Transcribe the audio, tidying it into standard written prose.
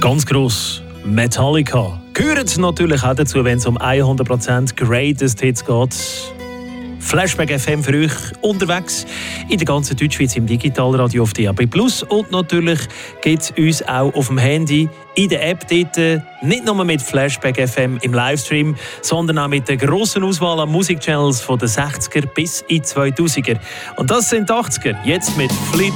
Ganz gross. Metallica. Gehört natürlich auch dazu, wenn es um 100% Greatest Hits geht. Flashback FM für euch unterwegs in der ganzen Deutschschweiz im Digitalradio auf DAB+. Und natürlich gibt es uns auch auf dem Handy, in der App dort, nicht nur mit Flashback FM im Livestream, sondern auch mit der grossen Auswahl an Musikchannels von den 60er bis in 2000er. Und das sind die 80er, jetzt mit Fleetwood